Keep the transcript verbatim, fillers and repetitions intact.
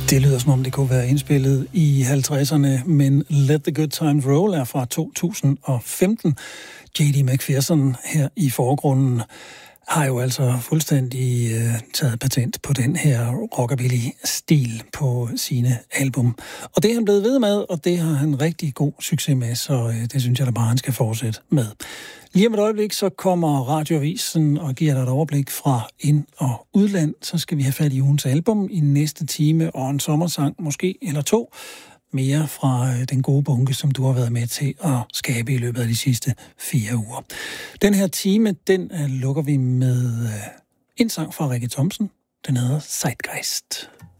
Det lyder som om det kunne være indspillet i halvtredserne, men Let the Good Times Roll er fra to tusind og femten. J D McPherson her i forgrunden har jo altså fuldstændig øh, taget patent på den her rockabilly-stil på sine album. Og det er han blevet ved med, og det har han rigtig god succes med, så øh, det synes jeg da bare, han skal fortsætte med. Lige om et øjeblik, så kommer Radioavisen og giver dig et overblik fra ind- og udland. Så skal vi have fat i ugens album i næste time, og en sommersang måske, eller to. Mere fra den gode bunke, som du har været med til at skabe i løbet af de sidste fire uger. Den her time, den lukker vi med en sang fra Rikke Thomsen. Den hedder Zeitgeist.